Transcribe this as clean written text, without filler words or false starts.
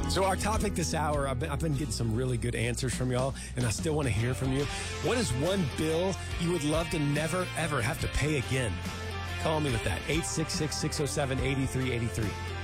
So our topic this hour, I've been getting some really good answers from y'all, and I still want to hear from you. What is one bill you would love to never, ever have to pay again? Call me with that. 866-607-8383.